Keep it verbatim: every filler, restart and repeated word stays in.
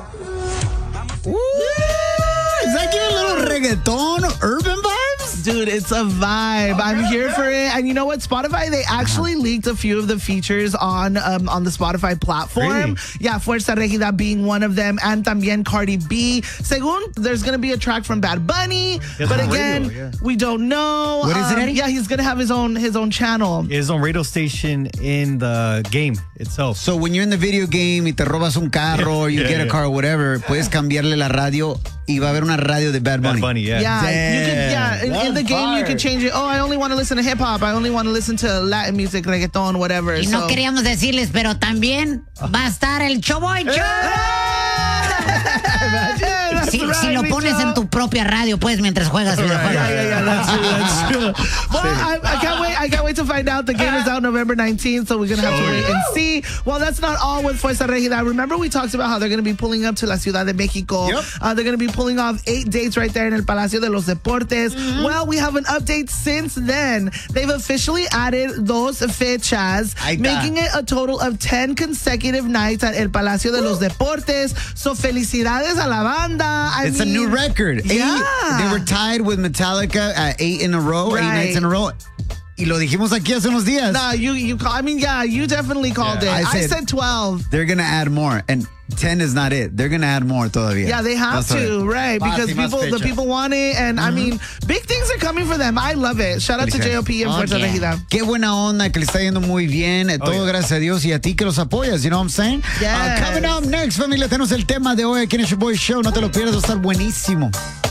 Ooh, is that giving a little reggaeton, urban vibes? Dude, it's a vibe. I'm here for it. And you know what? Spotify, they actually leaked a few of the features on um, on the Spotify platform. Really? Yeah, Fuerza Regida being one of them, and también Cardi B. Según, there's going to be a track from Bad Bunny, Yes, but on again, radio, yeah. we don't know. What is it, Eddie? Yeah, he's going to have his own his own channel. His own radio station in the game itself. So when you're in the video game y te robas un carro or you Yeah, get a yeah. car or whatever, puedes cambiarle la radio y va a haber una radio de Bad Bunny. Bad Bunny, yeah. Yeah, you can, yeah. In, in the That's game, you fire. can change it. Oh, I only want to listen to hip hop. I only want to listen to Latin music, reggaeton, whatever. Y so. no queríamos decirles, pero también va a estar el Choboy Show. Yeah, Si, that's si right, lo pones Micho. en tu propia radio, pues, mientras juegas videojuegos. Yeah, yeah, yeah, that's true, that's true. Well, I, I can't wait. I can't wait to find out. The game is out November nineteenth, so we're gonna have to wait and see. Well, that's not all with Fuerza Regida. Remember, we talked about how they're gonna be pulling up to La Ciudad de Mexico. Yep. Uh, they're gonna be pulling off eight dates right there in El Palacio de los Deportes. Mm-hmm. Well, we have an update since then. They've officially added dos fechas, Ahí está. making it a total of ten consecutive nights at El Palacio de los Deportes. So felicidades a la banda. I It's a mean, new record. Eight, Yeah. they were tied with Metallica at eight in a row, eight Right. nights in a row. Y lo dijimos aquí hace unos días. Nah, you you call. I mean, yeah, you definitely called Yeah. it. I I said- said twelve. They're going to add more. And ten is not it. They're going to add more todavía. Yeah, they have That's to, right? Más Because y más people, the fechas. people want it, and I mean, big things are coming for them. I love it. Shout out to J O P and Oh, Fuerza yeah. Regida. Qué buena onda, que le está yendo muy bien. eh, Todo yeah. gracias a Dios y a ti que los apoyas. You know what I'm saying? Yes. Uh, coming up next, familia, tenemos el tema de hoy aquí en el Show Boy Show. No te lo pierdas, va a estar buenísimo.